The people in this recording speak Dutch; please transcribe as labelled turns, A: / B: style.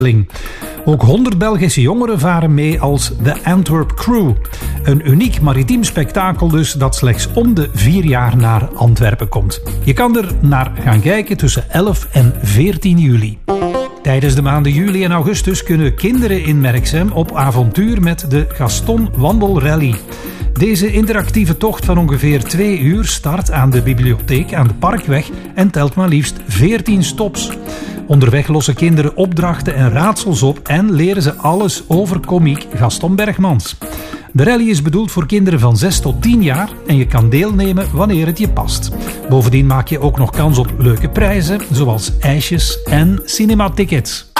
A: Ook 100 Belgische jongeren varen mee als de Antwerp Crew. Een uniek maritiem spektakel dus dat slechts om de 4 jaar naar Antwerpen komt. Je kan er naar gaan kijken tussen 11 en 14 juli. Tijdens de maanden juli en augustus kunnen kinderen in Merksem op avontuur met de Gaston Wandelrally. Deze interactieve tocht van ongeveer 2 uur start aan de bibliotheek aan de Parkweg en telt maar liefst 14 stops. Onderweg lossen kinderen opdrachten en raadsels op en leren ze alles over komiek Gaston Bergmans. De rally is bedoeld voor kinderen van 6 tot 10 jaar en je kan deelnemen wanneer het je past. Bovendien maak je ook nog kans op leuke prijzen, zoals ijsjes en cinematickets.